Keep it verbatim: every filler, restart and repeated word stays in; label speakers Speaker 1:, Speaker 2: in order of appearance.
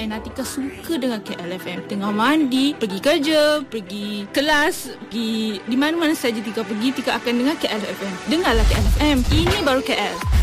Speaker 1: and Atika suka dengan K L F M. Tengah mandi, pergi kerja, pergi kelas, pergi di mana-mana saja Tika pergi, Tika akan dengar K L F M. Dengarlah K L F M. Ini baru K L.